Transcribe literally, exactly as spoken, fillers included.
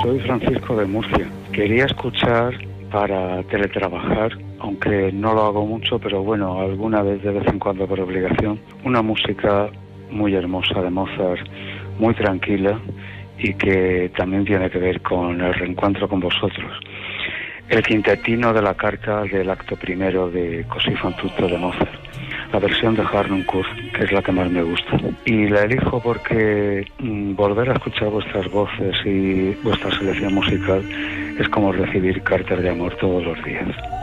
soy Francisco de Murcia. Quería escuchar para teletrabajar, aunque no lo hago mucho, pero bueno, alguna vez de vez en cuando por obligación, una música muy hermosa de Mozart, muy tranquila y que también tiene que ver con el reencuentro con vosotros. El quintetino de la carta del acto primero de Così fan tutte de Mozart, la versión de Harnoncourt, que es la que más me gusta. Y la elijo porque mmm, volver a escuchar vuestras voces y vuestra selección musical es como recibir cartas de amor todos los días.